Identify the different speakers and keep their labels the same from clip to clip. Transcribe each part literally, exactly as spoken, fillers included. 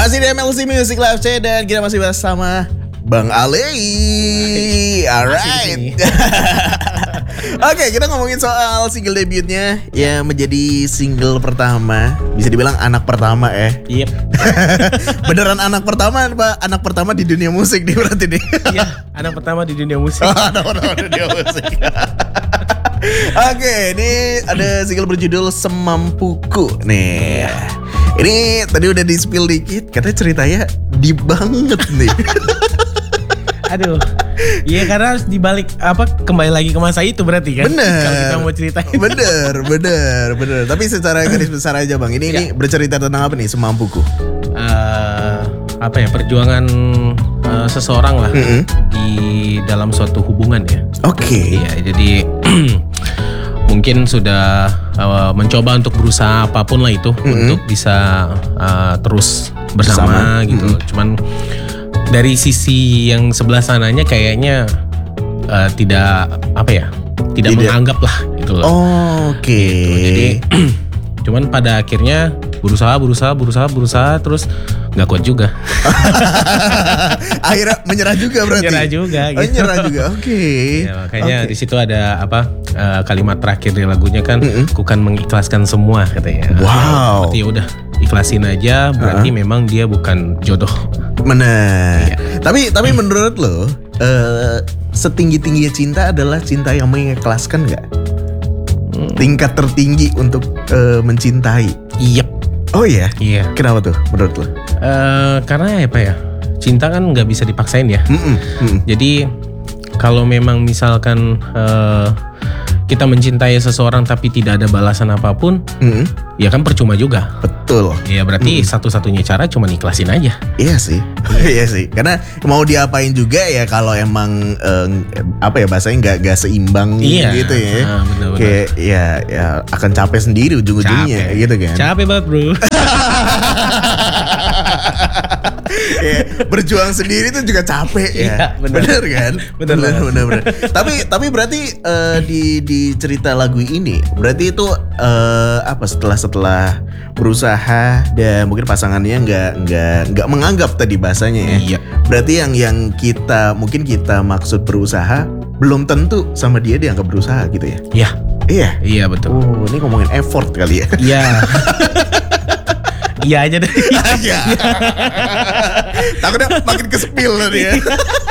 Speaker 1: Masih di M L C Music Live C dan kita masih bersama Bang Alei. Alright. Oke, kita ngomongin soal single debutnya yang menjadi single pertama. Bisa dibilang anak pertama ya.
Speaker 2: Yep.
Speaker 1: Beneran anak pertama Pak? Anak pertama di dunia musik nih berarti nih.
Speaker 2: Iya, anak pertama di dunia musik.
Speaker 1: Oh, anak pertama di dunia musik. Oke, ini ada single berjudul Semampuku nih. Ini tadi udah di-spill dikit, katanya ceritanya deep banget nih.
Speaker 2: Aduh, iya karena harus dibalik apa kembali lagi ke masa itu berarti kan?
Speaker 1: Bener.
Speaker 2: Kalau kita mau ceritain.
Speaker 1: Bener, bener, bener. Tapi secara garis besar aja Bang. Ini
Speaker 2: Ya.
Speaker 1: ini bercerita tentang apa nih Semampuku?
Speaker 2: Uh, apa ya perjuangan uh, seseorang lah
Speaker 1: Mm-hmm.
Speaker 2: di dalam suatu hubungan ya.
Speaker 1: Oke.
Speaker 2: Iya, jadi mungkin sudah uh, mencoba untuk berusaha apapun lah itu
Speaker 1: Mm-hmm.
Speaker 2: untuk bisa uh, terus bersama,
Speaker 1: Bersama.
Speaker 2: gitu.
Speaker 1: Mm-hmm.
Speaker 2: Cuman dari sisi yang sebelah sananya kayaknya uh, tidak apa ya, tidak,
Speaker 1: Tidak.
Speaker 2: menganggap lah gitu loh.
Speaker 1: Oke.
Speaker 2: Gitu. Jadi cuman pada akhirnya berusaha, berusaha, berusaha, berusaha terus nggak kuat juga.
Speaker 1: Akhirnya menyerah juga berarti.
Speaker 2: Menyerah juga
Speaker 1: Oh,
Speaker 2: gitu.
Speaker 1: menyerah juga. Oke.
Speaker 2: Ya, makanya
Speaker 1: Oke.
Speaker 2: di situ ada apa uh, kalimat terakhir di lagunya kan,
Speaker 1: Mm-mm.
Speaker 2: "Ku kan mengikhlaskan semua," katanya.
Speaker 1: Wow.
Speaker 2: Berarti ya udah ikhlasin aja. Berarti memang dia bukan jodoh.
Speaker 1: Benar.
Speaker 2: Iya.
Speaker 1: Tapi tapi menurut lo eh, setinggi-tingginya cinta adalah cinta yang mengikhlaskan nggak?
Speaker 2: Hmm.
Speaker 1: Tingkat tertinggi untuk eh, mencintai.
Speaker 2: Yep.
Speaker 1: Oh iya.
Speaker 2: Iya.
Speaker 1: Kenapa tuh menurut lo?
Speaker 2: Eh, karena apa ya? Cinta kan nggak bisa dipaksain ya.
Speaker 1: Mm-mm, mm-mm.
Speaker 2: Jadi kalau memang misalkan eh, kita mencintai seseorang tapi tidak ada balasan apapun,
Speaker 1: Mm-mm.
Speaker 2: ya kan percuma juga.
Speaker 1: Betul.
Speaker 2: Ya berarti satu-satunya cara cuma ikhlasin aja.
Speaker 1: Iya sih, iya sih. Karena mau diapain juga ya kalau emang eh, apa ya bahasanya nggak nggak seimbang
Speaker 2: Iya.
Speaker 1: gitu ya.
Speaker 2: Ah, benar-benar.
Speaker 1: Kayak ya ya akan capek sendiri ujung-ujungnya gitu kan.
Speaker 2: Capek banget bro.
Speaker 1: Kayak berjuang sendiri tuh juga capek ya.
Speaker 2: Iya, bener.
Speaker 1: Bener kan?
Speaker 2: Bener
Speaker 1: bener,
Speaker 2: banget.
Speaker 1: bener, bener. tapi tapi berarti eh, di di cerita lagu ini berarti itu eh, apa setelah setelah berusaha dan mungkin pasangannya nggak nggak nggak menganggap tadi bahasanya ya.
Speaker 2: Iya.
Speaker 1: Berarti yang yang kita mungkin kita maksud berusaha belum tentu sama dia dianggap berusaha gitu ya.
Speaker 2: Iya.
Speaker 1: Iya.
Speaker 2: Iya betul.
Speaker 1: Oh, ini ngomongin effort kali ya.
Speaker 2: Iya. Iya aja deh.
Speaker 1: Iya. Takutnya makin ke-spill tadi ya.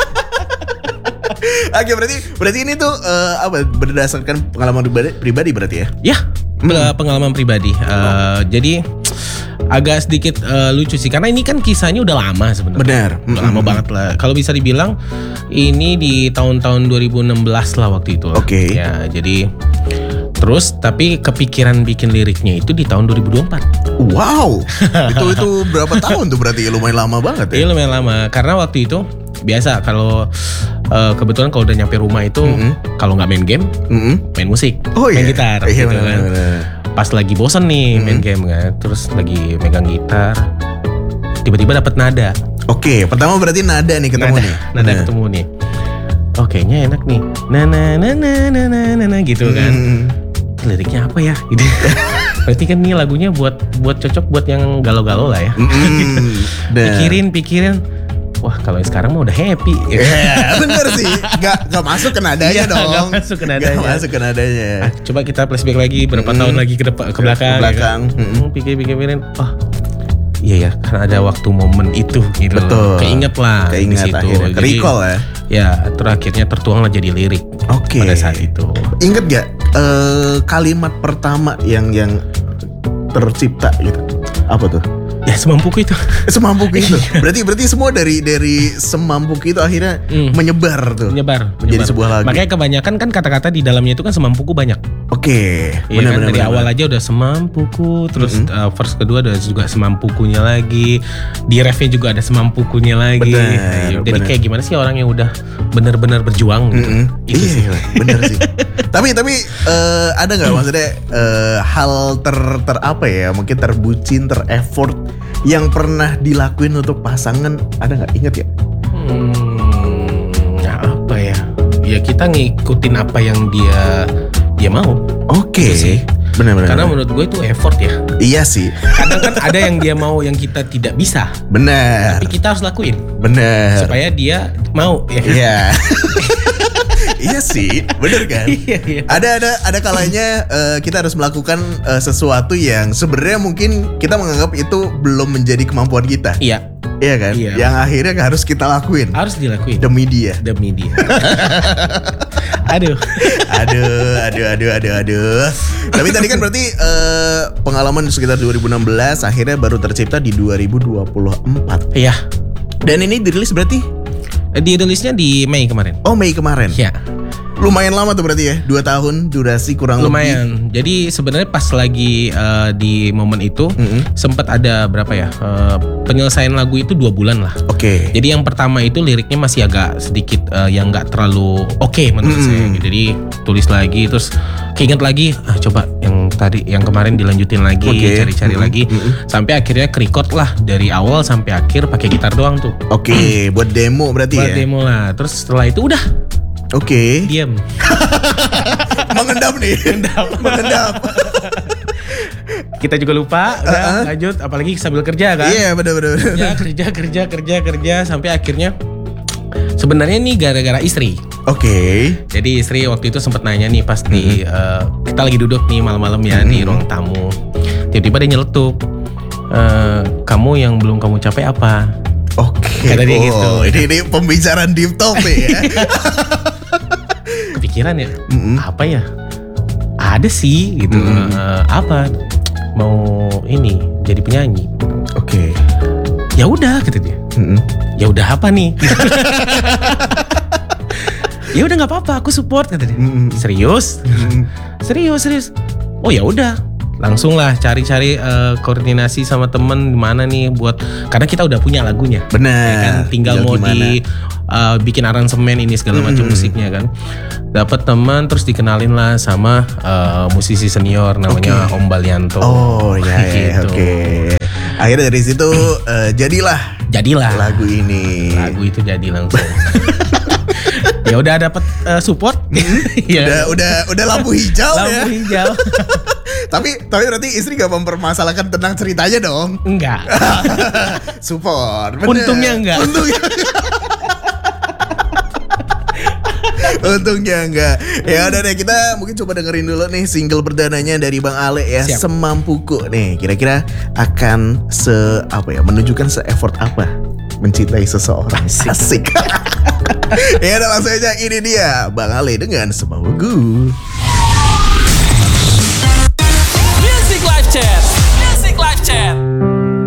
Speaker 1: Oke, berarti berarti ini tuh eh, apa berdasarkan pengalaman pribadi, pribadi berarti ya?
Speaker 2: Ya, pe- pengalaman pribadi. Eh, jadi agak sedikit eh, lucu sih karena ini kan kisahnya udah lama sebenarnya.
Speaker 1: Benar.
Speaker 2: Udah lama banget lah. Kalau bisa dibilang ini di tahun-tahun dua ribu enam belas lah waktu itu.
Speaker 1: Oke.
Speaker 2: Ya, jadi terus tapi kepikiran bikin liriknya itu di tahun dua ribu dua puluh empat.
Speaker 1: Wow. itu itu berapa tahun tuh berarti ya lumayan lama banget ya?
Speaker 2: Iya lumayan lama karena waktu itu biasa kalau eh, kebetulan kalau udah nyampe rumah itu
Speaker 1: Mm-mm.
Speaker 2: kalau nggak main game
Speaker 1: Mm-mm.
Speaker 2: main musik,
Speaker 1: Oh
Speaker 2: main
Speaker 1: iya.
Speaker 2: gitar
Speaker 1: Iya,
Speaker 2: gitu
Speaker 1: benar,
Speaker 2: kan.
Speaker 1: benar.
Speaker 2: Pas lagi bosan nih main game kan, terus lagi megang gitar, tiba-tiba dapat nada.
Speaker 1: Oke, pertama berarti nada nih ketemu
Speaker 2: nada,
Speaker 1: nih.
Speaker 2: nada
Speaker 1: Nah.
Speaker 2: ketemu nih. Oh kayaknya enak nih. Na na na na na na na, na gitu kan.
Speaker 1: Mm.
Speaker 2: Liriknya apa ya? Gitu. Berarti kan nih lagunya buat buat cocok buat yang galau-galau lah ya.
Speaker 1: Mm-mm. Nah.
Speaker 2: Pikirin, pikirin. Wah kalau yang sekarang mah udah happy.
Speaker 1: Ya, bener sih. Gak, gak masuk ke nadanya
Speaker 2: Iya,
Speaker 1: dong.
Speaker 2: nggak masuk ke nadanya.
Speaker 1: Gak masuk ke nadanya.
Speaker 2: Ah, coba kita flashback lagi berapa
Speaker 1: Mm-mm.
Speaker 2: tahun lagi ke depan ke belakang.
Speaker 1: Ke belakang.
Speaker 2: Ya kan?
Speaker 1: Mm-mm.
Speaker 2: Hmm, Pikir-pikirin. Oh iya ya, karena ada waktu momen itu gitu.
Speaker 1: Betul.
Speaker 2: Keinget lah di
Speaker 1: Keingat
Speaker 2: situ.
Speaker 1: akhirnya.
Speaker 2: Jadi,
Speaker 1: Ke-recall ya.
Speaker 2: Ya, terakhirnya tertuang lah jadi lirik.
Speaker 1: Oke.
Speaker 2: Pada saat itu.
Speaker 1: Ingat gak eh, kalimat pertama yang yang tercipta gitu? Apa tuh?
Speaker 2: Ya semampuku itu.
Speaker 1: Semampuku itu. Berarti berarti semua dari dari semampuku itu akhirnya
Speaker 2: Hmm.
Speaker 1: menyebar tuh.
Speaker 2: Menyebar.
Speaker 1: Menjadi
Speaker 2: menyebar.
Speaker 1: sebuah lagu.
Speaker 2: Makanya kebanyakan kan kata-kata di dalamnya itu kan semampuku banyak.
Speaker 1: Oke.
Speaker 2: Iya kan
Speaker 1: Benar-benar.
Speaker 2: dari awal aja udah semampuku, terus
Speaker 1: Mm-mm.
Speaker 2: uh, verse kedua ada juga semampukunya lagi, di refnya juga ada semampukunya lagi.
Speaker 1: Benar,
Speaker 2: Jadi
Speaker 1: benar.
Speaker 2: kayak gimana sih orang yang udah benar-benar berjuang gitu.
Speaker 1: Mm-mm.
Speaker 2: Itu
Speaker 1: Iya,
Speaker 2: sih.
Speaker 1: bener sih. tapi tapi eh, ada nggak maksudnya eh, hal ter ter apa ya? Mungkin terbucin, tereffort yang pernah dilakuin untuk pasangan ada nggak? Ingat ya?
Speaker 2: Hmm, ya apa ya? Ya kita ngikutin apa yang dia dia mau.
Speaker 1: Oke.
Speaker 2: Gitu sih.
Speaker 1: Benar, benar,
Speaker 2: Karena
Speaker 1: benar.
Speaker 2: menurut gue itu effort ya.
Speaker 1: Iya sih.
Speaker 2: Kadang kan ada yang dia mau yang kita tidak bisa,
Speaker 1: Benar.
Speaker 2: tapi kita harus lakuin
Speaker 1: Benar.
Speaker 2: supaya dia mau ya.
Speaker 1: Iya. Iya sih, bener kan?
Speaker 2: Iya, iya.
Speaker 1: Ada ada ada kalanya eh, kita harus melakukan eh, sesuatu yang sebenarnya mungkin kita menganggap itu belum menjadi kemampuan kita.
Speaker 2: Iya,
Speaker 1: Iya kan?
Speaker 2: Iya.
Speaker 1: Yang akhirnya harus kita lakuin
Speaker 2: harus dilakuin
Speaker 1: demi dia.
Speaker 2: demi dia. Aduh.
Speaker 1: Aduh, aduh, aduh, aduh, aduh. Tapi tadi kan berarti eh, pengalaman sekitar dua ribu enam belas akhirnya baru tercipta di dua ribu dua puluh empat.
Speaker 2: Iya.
Speaker 1: Dan ini dirilis berarti?
Speaker 2: Di rilisnya di Mei kemarin.
Speaker 1: Oh, Mei kemarin.
Speaker 2: Ya,
Speaker 1: Lumayan lama tuh berarti ya, dua tahun durasi kurang lebih.
Speaker 2: lumayan. Jadi sebenarnya pas lagi eh, di momen itu
Speaker 1: Mm-mm.
Speaker 2: sempat ada berapa ya? eh, penyelesaian lagu itu dua bulan lah.
Speaker 1: Oke.
Speaker 2: Jadi yang pertama itu liriknya masih agak sedikit eh, yang nggak terlalu oke menurut
Speaker 1: Mm-mm.
Speaker 2: saya. Jadi tulis lagi terus keinget lagi, ah coba yang tadi yang kemarin dilanjutin lagi,
Speaker 1: Oke.
Speaker 2: cari-cari
Speaker 1: Mm-mm.
Speaker 2: lagi
Speaker 1: Mm-mm.
Speaker 2: sampai akhirnya ke-record lah dari awal sampai akhir pakai gitar doang tuh.
Speaker 1: Oke, buat demo berarti
Speaker 2: Buat
Speaker 1: ya.
Speaker 2: demo lah. Terus setelah itu udah
Speaker 1: Oke.
Speaker 2: diam.
Speaker 1: Mengendam nih. Mengendam.
Speaker 2: Kita juga lupa, udah
Speaker 1: Uh-uh.
Speaker 2: lanjut apalagi sambil kerja kan.
Speaker 1: Iya, benar benar.
Speaker 2: Ya kerja kerja kerja kerja sampai akhirnya sebenarnya nih gara-gara istri.
Speaker 1: Oke.
Speaker 2: Jadi istri waktu itu sempat nanya nih pas di eh, kita lagi duduk nih malam-malam ya di ruang tamu. Tiba-tiba dia nyeletuk. "Eh, kamu yang belum kamu capai apa?"
Speaker 1: Oke.
Speaker 2: Kata dia
Speaker 1: Oh,
Speaker 2: gitu.
Speaker 1: Ini, ini pembicaraan deep talk nih ya.
Speaker 2: Kepikiran ya,
Speaker 1: Mm-mm.
Speaker 2: apa ya? Ada sih gitu.
Speaker 1: Mm-mm.
Speaker 2: Eh, apa? Mau ini jadi penyanyi.
Speaker 1: Oke.
Speaker 2: Ya udah kata dia.
Speaker 1: Mm-mm.
Speaker 2: Ya udah apa nih? Ya udah nggak apa-apa, aku support kata dia.
Speaker 1: Mm-mm.
Speaker 2: Serius?
Speaker 1: Mm-mm.
Speaker 2: Serius, serius. Oh ya udah. Langsung lah cari-cari eh, koordinasi sama temen mana nih buat karena kita udah punya lagunya.
Speaker 1: Benar.
Speaker 2: Ya kan tinggal mau di eh, bikin aransemen ini segala macam
Speaker 1: Mm-mm.
Speaker 2: musiknya kan. Dapat teman terus dikenalin lah sama eh, musisi senior namanya
Speaker 1: Oke.
Speaker 2: Om Balyanto.
Speaker 1: Oh ya, ya,
Speaker 2: Gitu.
Speaker 1: oke. Akhirnya dari situ eh, jadilah
Speaker 2: Jadilah
Speaker 1: lagu ini.
Speaker 2: lagu itu jadi langsung. Ya udah dapat eh, support. Ya.
Speaker 1: Udah udah udah lampu hijau ya.
Speaker 2: Lampu hijau.
Speaker 1: Tapi tapi berarti istri gak mempermasalahkan tentang ceritanya dong.
Speaker 2: Enggak.
Speaker 1: Support. bener.
Speaker 2: Untungnya enggak.
Speaker 1: Untungnya. Untungnya enggak. Ya udah deh, kita mungkin coba dengerin dulu nih single perdananya dari Bang Ale ya.
Speaker 2: Siap.
Speaker 1: Semampuku nih. Kira-kira akan se apa ya? Menunjukkan se-effort apa mencintai seseorang. Asik. Ya udah langsung aja, ini dia Bang Ale dengan Semampuku.